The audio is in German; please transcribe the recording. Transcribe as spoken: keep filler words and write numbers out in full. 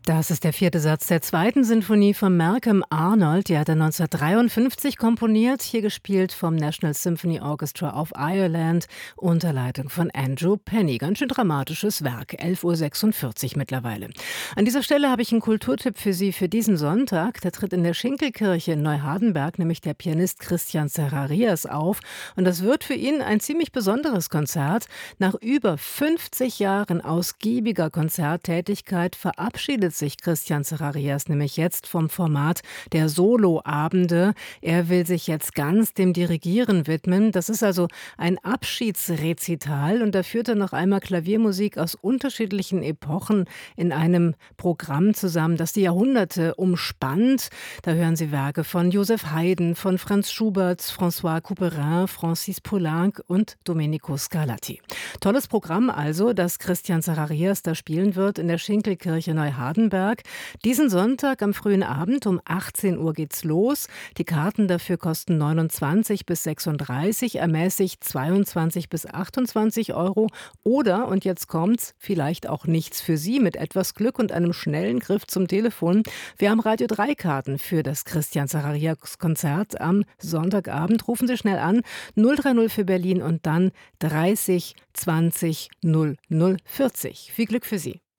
Das ist der vierte Satz der zweiten Sinfonie von Malcolm Arnold. Die hat er neunzehnhundertdreiundfünfzig komponiert, hier gespielt vom National Symphony Orchestra of Ireland unter Leitung von Andrew Penny. Ganz schön dramatisches Werk, elf Uhr sechsundvierzig mittlerweile. An dieser Stelle habe ich einen Kulturtipp für Sie für diesen Sonntag. Da tritt in der Schinkelkirche in Neuhardenberg nämlich der Pianist Christian Zacharias auf. Und das wird für ihn ein ziemlich besonderes Konzert. Nach über fünfzig Jahren ausgiebiger Konzerttätigkeit verabschiedet sich Christian Zacharias nämlich jetzt vom Format der Soloabende. Er will sich jetzt ganz dem Dirigieren widmen. Das ist also ein Abschiedsrezital und da führt er noch einmal Klaviermusik aus unterschiedlichen Epochen in einem Programm zusammen, das die Jahrhunderte umspannt. Da hören Sie Werke von Joseph Haydn, von Franz Schubert, François Couperin, Francis Poulenc und Domenico Scarlatti. Tolles Programm also, das Christian Zacharias da spielen wird in der Schinkelkirche Neuhardenberg. Diesen Sonntag am frühen Abend um achtzehn Uhr geht's los. Die Karten dafür kosten neunundzwanzig bis sechsunddreißig, ermäßigt zweiundzwanzig bis achtundzwanzig Euro. Oder, und jetzt kommt's, vielleicht auch nichts für Sie mit etwas Glück und einem schnellen Griff zum Telefon. Wir haben Radio drei Karten für das Christian Zacharias Konzert am Sonntagabend. Rufen Sie schnell an, null drei null für Berlin und dann dreißig zwanzig null null vierzig. Viel Glück für Sie.